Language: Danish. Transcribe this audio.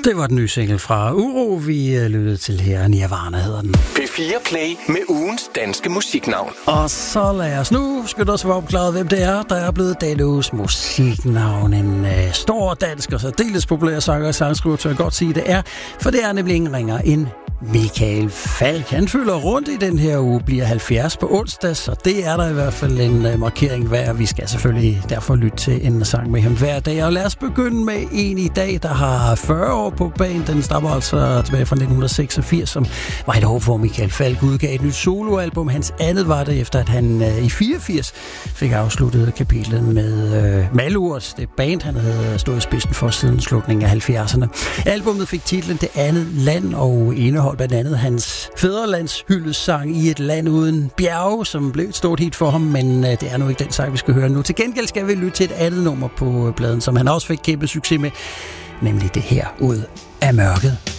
Det var den nye single fra Uro, vi lyttede til her. Nirvana hedder den. P4 Play med ugens danske musiknavn. Og så lad os nu skynde os at være opklaret, hvem det er, der er blevet denne uges musiknavn. En stor dansk og særdeles populær sanger og sangskriver, tør jeg godt sige det er. For det er nemlig ingen ringer end Michael Falch. Han fylder rundt i den her uge, bliver 70 på onsdag, så det er der i hvert fald en markering værd. Vi skal selvfølgelig derfor lytte til en sang med ham hver dag. Og lad os begynde med en i dag, der har 40 år på banen. Den stammer altså tilbage fra 1986, som var et år, hvor Michael Falch udgav et nyt soloalbum. Hans andet var det, efter at han i 84 fik afsluttet kapitlet med Malurt, det band, han havde stået i spidsen for siden slutningen af 70'erne. Albummet fik titlen Det andet land og indeholdt blandt andet hans fædrelands hyldesang I et land uden bjerge, som blev et stort hit for ham, men det er nu ikke den sang, vi skal høre nu. Til gengæld skal vi lytte til et andet nummer på pladen, som han også fik kæmpe succes med, nemlig det her Ud af mørket.